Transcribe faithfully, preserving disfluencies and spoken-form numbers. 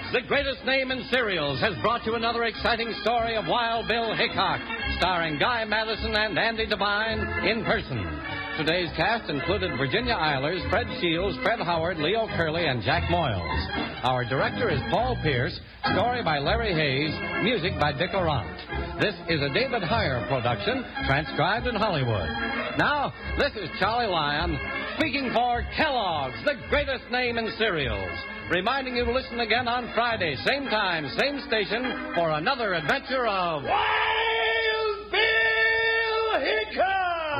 the greatest name in cereals, has brought you another exciting story of Wild Bill Hickok, starring Guy Madison and Andy Devine in person. Today's cast included Virginia Eilers, Fred Shields, Fred Howard, Leo Curley, and Jack Moyles. Our director is Paul Pierce, story by Larry Hayes, music by Dick Arant. This is a David Heyer production, transcribed in Hollywood. Now, this is Charlie Lyon, speaking for Kellogg's, the greatest name in cereals, reminding you to listen again on Friday, same time, same station, for another adventure of...